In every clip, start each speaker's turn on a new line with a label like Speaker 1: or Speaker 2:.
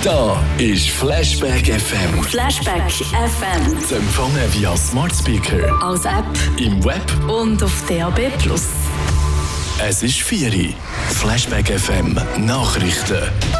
Speaker 1: Da ist Flashback FM.
Speaker 2: Flashback FM.
Speaker 1: Zu empfangen via Smart Speaker,
Speaker 2: Als App
Speaker 1: im Web.
Speaker 2: und auf DAB+.
Speaker 1: Es ist 4 Uhr. Flashback FM Nachrichten.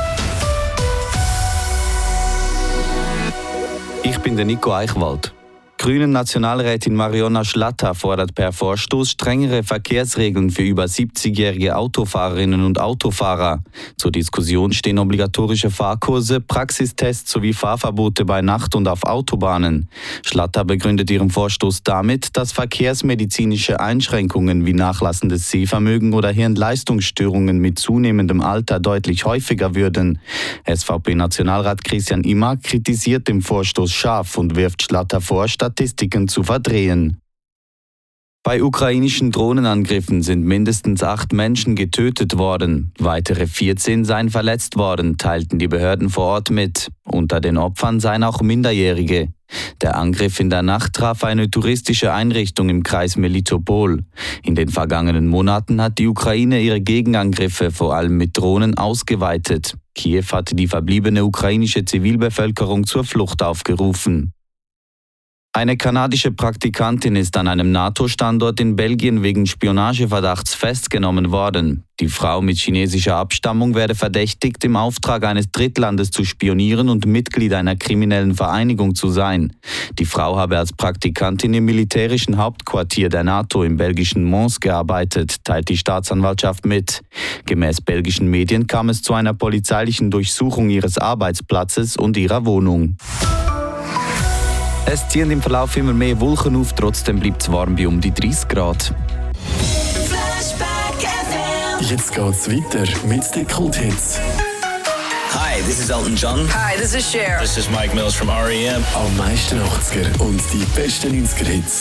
Speaker 3: Ich bin der Nico Eichwald. Die Grünen Nationalrätin Mariona Schlatter fordert per Vorstoß strengere Verkehrsregeln für über 70-jährige Autofahrerinnen und Autofahrer. Zur Diskussion stehen obligatorische Fahrkurse, Praxistests sowie Fahrverbote bei Nacht und auf Autobahnen. Schlatter begründet ihren Vorstoß damit, dass verkehrsmedizinische Einschränkungen wie nachlassendes Sehvermögen oder Hirnleistungsstörungen mit zunehmendem Alter deutlich häufiger würden. SVP-Nationalrat Christian Imar kritisiert den Vorstoß scharf und wirft Schlatter vor, Statistiken zu verdrehen. Bei ukrainischen Drohnenangriffen sind mindestens 8 Menschen getötet worden. Weitere 14 seien verletzt worden, teilten die Behörden vor Ort mit. Unter den Opfern seien auch Minderjährige. Der Angriff in der Nacht traf eine touristische Einrichtung im Kreis Melitopol. In den vergangenen Monaten hat die Ukraine ihre Gegenangriffe vor allem mit Drohnen ausgeweitet. Kiew hatte die verbliebene ukrainische Zivilbevölkerung zur Flucht aufgerufen. Eine kanadische Praktikantin ist an einem NATO-Standort in Belgien wegen Spionageverdachts festgenommen worden. Die Frau mit chinesischer Abstammung werde verdächtigt, im Auftrag eines Drittlandes zu spionieren und Mitglied einer kriminellen Vereinigung zu sein. Die Frau habe als Praktikantin im militärischen Hauptquartier der NATO im belgischen Mons gearbeitet, teilt die Staatsanwaltschaft mit. Gemäß belgischen Medien kam es zu einer polizeilichen Durchsuchung ihres Arbeitsplatzes und ihrer Wohnung. Es ziehen im Verlauf immer mehr Wolken auf, trotzdem bleibt es warm bei um die 30 Grad.
Speaker 1: Jetzt geht's weiter mit den Kulthits.
Speaker 4: Hi, this is Elton John.
Speaker 5: Hi, this is Cher.
Speaker 4: This is Mike Mills from R.E.M.
Speaker 1: Am meisten 80er und die besten 90er Hits.